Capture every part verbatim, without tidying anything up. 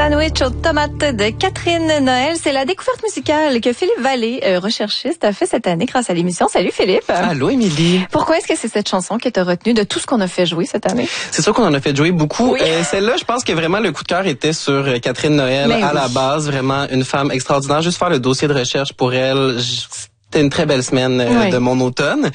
Sandwich aux tomates de Catherine Noël. C'est la découverte musicale que Philippe Vallée, euh, recherchiste, a fait cette année grâce à l'émission. Salut Philippe. Allô Émilie. Pourquoi est-ce que c'est cette chanson qui t'a retenu de tout ce qu'on a fait jouer cette année? C'est sûr qu'on en a fait jouer beaucoup. Oui. Euh, celle-là, je pense que vraiment le coup de cœur était sur Catherine Noël. Mais à oui. la base, vraiment une femme extraordinaire. Juste faire le dossier de recherche pour elle, je... C'était une très belle semaine euh, oui. de mon automne.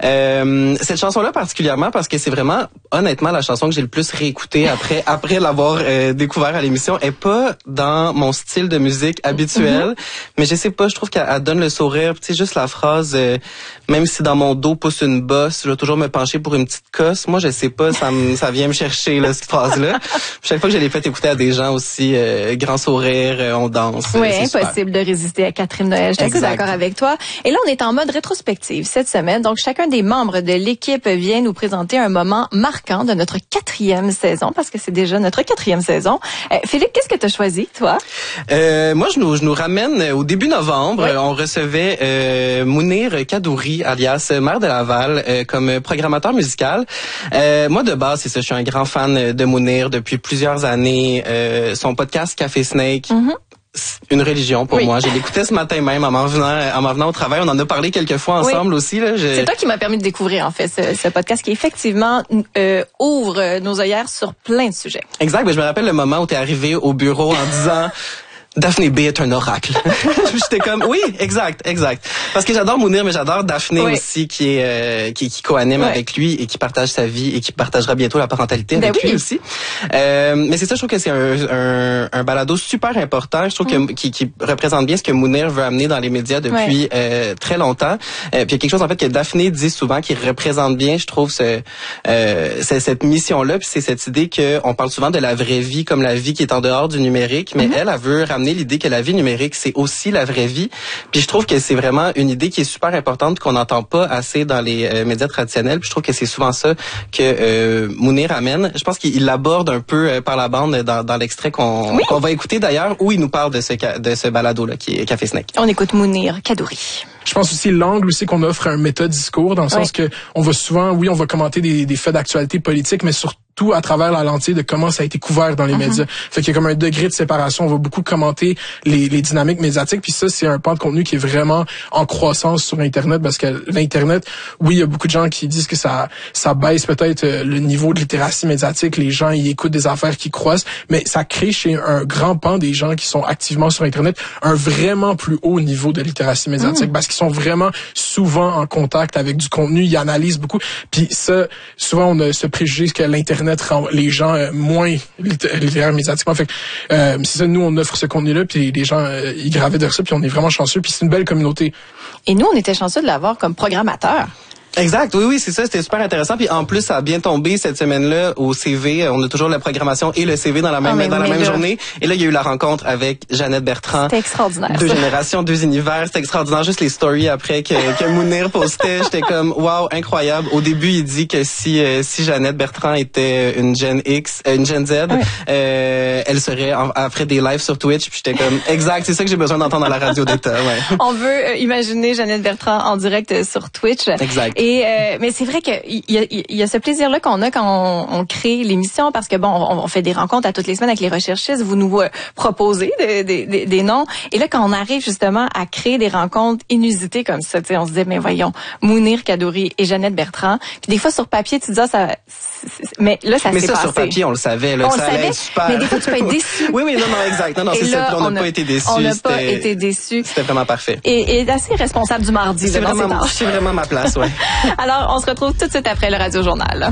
Euh, cette chanson-là particulièrement parce que c'est vraiment, honnêtement, la chanson que j'ai le plus réécoutée après après l'avoir euh, découvert à l'émission. Elle est pas dans mon style de musique habituel, mm-hmm. mais je sais pas, je trouve qu'elle donne le sourire. Tu sais, juste la phrase, euh, même si dans mon dos pousse une bosse, je vais toujours me pencher pour une petite cosse. Moi, je sais pas, ça me, ça vient me chercher là, cette phrase-là. Chaque fois que je l'ai fait écouter à des gens aussi, euh, grand sourire, euh, on danse. Oui, c'est impossible super. de résister à Catherine Noël. Je suis d'accord avec toi. Et là, on est en mode rétrospective cette semaine. Donc, chacun des membres de l'équipe vient nous présenter un moment marquant de notre quatrième saison, parce que c'est déjà notre quatrième saison. Euh, Philippe, qu'est-ce que tu as choisi, toi? Euh, moi, je nous, je nous ramène au début novembre. Oui. On recevait euh, Mounir Kadouri, alias Maire de Laval, euh, comme programmateur musical. Euh, moi, de base, c'est ça, je suis un grand fan de Mounir depuis plusieurs années. Euh, son podcast Café Snake. Mm-hmm. Une religion pour oui. moi. J'ai l'écouté ce matin même en m'en venant, en m'en venant au travail. On en a parlé quelques fois ensemble oui. aussi. Là. Je... C'est toi qui m'as permis de découvrir en fait ce, ce podcast qui effectivement euh, ouvre nos œillères sur plein de sujets. Exact. Mais je me rappelle le moment où tu es arrivé au bureau en disant... Daphné B est un oracle. J'étais comme oui, exact, exact. Parce que j'adore Mounir, mais j'adore Daphné oui. aussi qui est euh, qui, qui co-anime oui. avec lui et qui partage sa vie et qui partagera bientôt la parentalité ben avec oui. lui aussi. Euh, mais c'est ça, je trouve que c'est un, un, un balado super important. Je trouve mm. que qui, qui représente bien ce que Mounir veut amener dans les médias depuis oui. euh, très longtemps. Euh, puis il y a quelque chose en fait que Daphné dit souvent qui représente bien, je trouve, ce, euh, c'est cette mission-là. Puis c'est cette idée que on parle souvent de la vraie vie comme la vie qui est en dehors du numérique, mais mm-hmm. elle, elle veut ramener l'idée que la vie numérique, c'est aussi la vraie vie. Puis je trouve que c'est vraiment une idée qui est super importante, qu'on n'entend pas assez dans les euh, médias traditionnels. Puis je trouve que c'est souvent ça que euh, Mounir amène. Je pense qu'il l'aborde un peu euh, par la bande dans, dans l'extrait qu'on, oui. qu'on va écouter d'ailleurs, où il nous parle de ce, de ce balado-là, qui est Café Snake. On écoute Mounir Kadouri. Je pense aussi l'angle aussi qu'on offre un méta-discours, dans le oui. sens que on va souvent, oui, on va commenter des, des faits d'actualité politique, mais surtout tout à travers la lentille de comment ça a été couvert dans les mm-hmm. médias. Fait qu'il y a comme un degré de séparation. On va beaucoup commenter les, les dynamiques médiatiques. Puis ça, c'est un pan de contenu qui est vraiment en croissance sur Internet, parce que l'Internet, oui, il y a beaucoup de gens qui disent que ça ça baisse peut-être le niveau de littératie médiatique. Les gens, ils écoutent des affaires qui croissent, mais ça crée chez un grand pan des gens qui sont activement sur Internet un vraiment plus haut niveau de littératie médiatique, mm. parce qu'ils sont vraiment souvent en contact avec du contenu, ils analysent beaucoup. Puis ça, souvent, on a ce préjugé que l'Internet rend les gens euh, moins littéraires médiatiquement. Fait que, euh, c'est ça, nous, on offre ce contenu-là, puis les gens, euh, ils gravitent vers ça, puis on est vraiment chanceux, puis c'est une belle communauté. Et nous, on était chanceux de l'avoir comme programmateur. Exact, oui, oui, c'est ça, c'était super intéressant. Puis en plus, ça a bien tombé cette semaine-là au C V. On a toujours la programmation et le C V dans la même, oh, dans la même là. journée. Et là, il y a eu la rencontre avec Jeannette Bertrand. C'était extraordinaire. Deux générations, deux univers. C'était extraordinaire. Juste les stories après que, que Mounir postait. J'étais comme, wow, incroyable. Au début, il dit que si, euh, si Jeannette Bertrand était une Gen X, euh, une Gen Z, oui. euh, elle serait, en, elle ferait des lives sur Twitch. Puis j'étais comme, exact, c'est ça que j'ai besoin d'entendre à la radio d'État, ouais. On veut euh, imaginer Jeannette Bertrand en direct euh, sur Twitch. Exact. Et euh, mais c'est vrai qu'il y a, il y a ce plaisir-là qu'on a quand on, on crée l'émission, parce que bon, on, on fait des rencontres à toutes les semaines avec les recherchistes. Vous nous euh, proposez des, des, des, des noms. Et là, quand on arrive justement à créer des rencontres inusitées comme ça, tu sais, on se dit, mais voyons, Mounir Kadouri et Jeannette Bertrand. Puis des fois sur papier, tu dis, ah, ça, mais là, ça mais s'est ça, passé. Sur papier, on le savait. Là, on ça le savait. Super. Mais des fois, tu peux être déçu. oui, oui, non, non, exact. Non, non, c'est là, ça. On n'a a, pas été déçus. On n'a pas été déçus. C'était vraiment parfait. Et, et assez responsable du mardi. C'est vraiment, c'est vraiment ma place, ouais. Alors, on se retrouve tout de suite après le Radio Journal.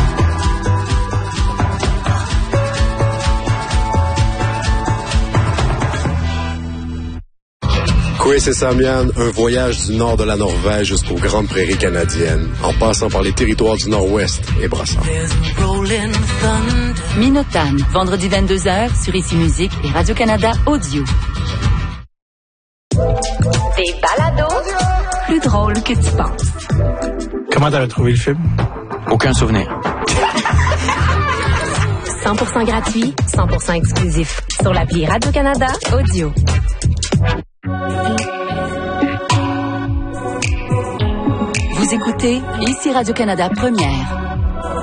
Chris et Samian, un voyage du nord de la Norvège jusqu'aux Grandes Prairies canadiennes, en passant par les territoires du Nord-Ouest et Brassard. Minotan, vendredi vingt-deux heures sur Ici Musique et Radio-Canada Audio. Des balados plus drôles que tu penses. Comment t'as trouvé le film? Aucun souvenir. cent pour cent gratuit, cent pour cent exclusif. Sur l'appli Radio-Canada Audio. Vous écoutez Ici Radio-Canada Première.